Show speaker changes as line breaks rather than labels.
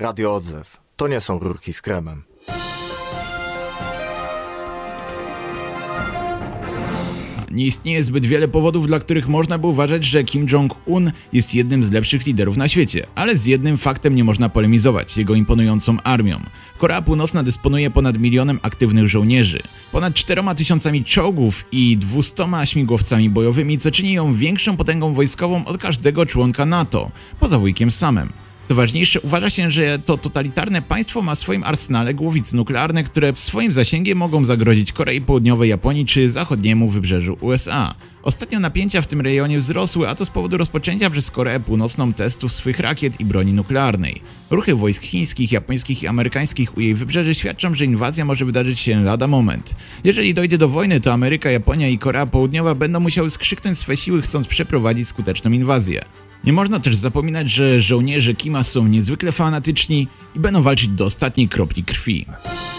Radio Odzew. To nie są rurki z kremem.
Nie istnieje zbyt wiele powodów, dla których można by uważać, że Kim Jong-un jest jednym z lepszych liderów na świecie, ale z jednym faktem nie można polemizować – jego imponującą armią. Korea Północna dysponuje ponad 1 milionem aktywnych żołnierzy, ponad 4000 czołgów i 200 śmigłowcami bojowymi, co czyni ją większą potęgą wojskową od każdego członka NATO, poza wujkiem Samem. Co ważniejsze, uważa się, że to totalitarne państwo ma w swoim arsenale głowice nuklearne, które swoim zasięgiem mogą zagrozić Korei Południowej, Japonii czy zachodniemu wybrzeżu USA. Ostatnio napięcia w tym rejonie wzrosły, a to z powodu rozpoczęcia przez Koreę Północną testów swych rakiet i broni nuklearnej. Ruchy wojsk chińskich, japońskich i amerykańskich u jej wybrzeży świadczą, że inwazja może wydarzyć się lada moment. Jeżeli dojdzie do wojny, to Ameryka, Japonia i Korea Południowa będą musiały skrzyknąć swe siły, chcąc przeprowadzić skuteczną inwazję. Nie można też zapominać, że żołnierze Kima są niezwykle fanatyczni i będą walczyć do ostatniej kropli krwi.